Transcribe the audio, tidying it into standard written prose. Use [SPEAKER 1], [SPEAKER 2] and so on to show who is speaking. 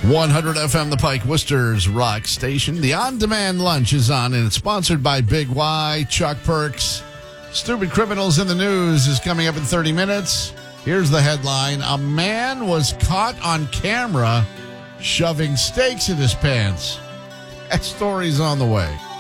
[SPEAKER 1] 100 FM, the Pike Worcester's rock station. The on-demand lunch is on, and it's sponsored by Big Y, Chuck Perks. Stupid Criminals in the News is coming up in 30 minutes. Here's the headline. A man was caught on camera shoving steaks in his pants. That story's on the way.